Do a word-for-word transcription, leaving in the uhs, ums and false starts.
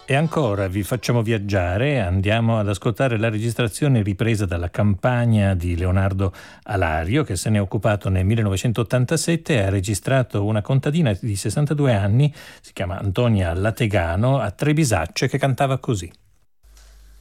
E ancora vi facciamo viaggiare, andiamo ad ascoltare la registrazione ripresa dalla Campania di Leonardo Alario, che se ne è occupato nel millenovecentottantasette e ha registrato una contadina di sessantadue anni, si chiama Antonia Lategano, a Trebisacce, che cantava così.